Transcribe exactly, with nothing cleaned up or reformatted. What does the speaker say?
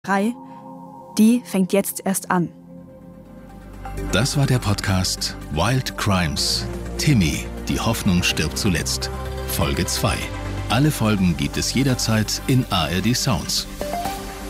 die fängt jetzt erst an. Das war der Podcast Wild Crimes. Timmy, die Hoffnung stirbt zuletzt. Folge zwei. Alle Folgen gibt es jederzeit in A R D Sounds.